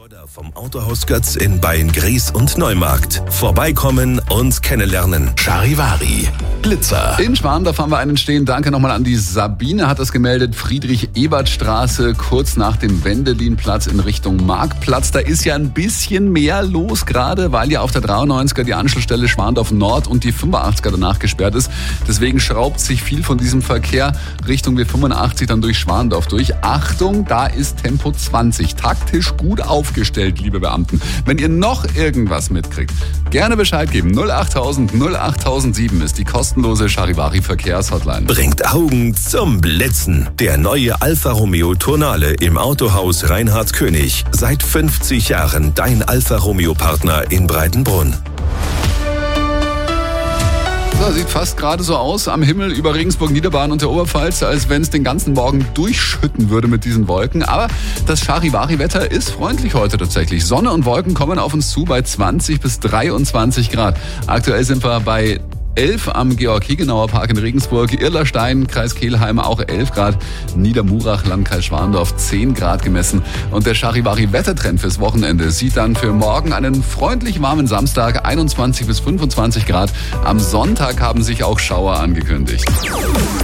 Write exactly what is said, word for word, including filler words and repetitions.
Skoda vom Autohaus Götz in Beingries und Neumarkt. Vorbeikommen und kennenlernen. Charivari. Glitzer. In Schwandorf haben wir einen stehen. Danke nochmal an die Sabine, hat das gemeldet. Friedrich-Ebert-Straße, kurz nach dem Wendelinplatz in Richtung Marktplatz. Da ist ja ein bisschen mehr los gerade, weil ja auf der dreiundneunziger die Anschlussstelle Schwandorf Nord und die fünfundachtziger danach gesperrt ist. Deswegen schraubt sich viel von diesem Verkehr Richtung B fünfundachtzig dann durch Schwandorf durch. Achtung, da ist Tempo zwanzig. Taktisch gut aufgestellt, liebe Beamten. Wenn ihr noch irgendwas mitkriegt, gerne Bescheid geben. null achttausend null achttausendsieben ist die kostenlose Charivari-Verkehrshotline. Bringt Augen zum Blitzen. Der neue Alfa Romeo Tonale im Autohaus Reinhard König. Seit fünfzig Jahren dein Alfa Romeo Partner in Breitenbrunn. So, sieht fast gerade so aus am Himmel über Regensburg, Niederbayern und der Oberpfalz, als wenn es den ganzen Morgen durchschütten würde mit diesen Wolken. Aber das Charivari-Wetter ist freundlich heute tatsächlich. Sonne und Wolken kommen auf uns zu bei zwanzig bis dreiundzwanzig Grad. Aktuell sind wir bei elf am Georg-Hegenauer Park in Regensburg, Irlerstein, Kreis Kelheim auch elf Grad, Niedermurach, Landkreis Schwandorf zehn Grad gemessen. Und der Charivari-Wettertrend fürs Wochenende sieht dann für morgen einen freundlich warmen Samstag, einundzwanzig bis fünfundzwanzig Grad. Am Sonntag haben sich auch Schauer angekündigt.